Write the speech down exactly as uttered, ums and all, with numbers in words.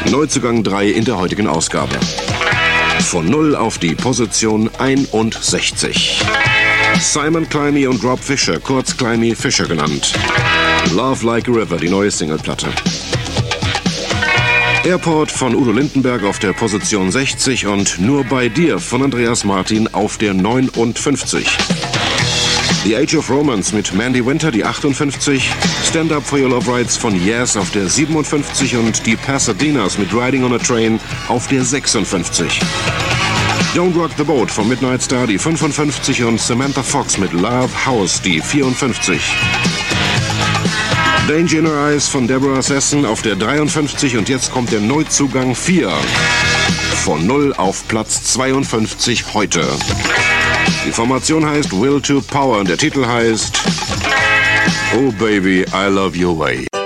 Neuzugang drei in der heutigen Ausgabe. Von null auf die Position einundsechzig. Simon Climie und Rob Fisher, kurz Climie Fisher genannt. Love Like a River, die neue Singleplatte. Airport von Udo Lindenberg auf der Position sechzig und Nur bei dir von Andreas Martin auf der neunundfünfzig. The Age of Romance mit Mandy Winter, die achtundfünfzig. Stand Up for Your Love Rights von Yes auf der siebenundfünfzig und die Pasadenas mit Riding on a Train auf der sechsundfünfzig. Don't Rock the Boat von Midnight Star, die fünfundfünfzig und Samantha Fox mit Love House, die vierundfünfzig. Danger in Her Eyes von Deborah Sesson auf der dreiundfünfzig und jetzt kommt der Neuzugang vier. Von null auf Platz zweiundfünfzig heute. Die Formation heißt Will to Power und der Titel heißt Oh Baby, I Love Your Way.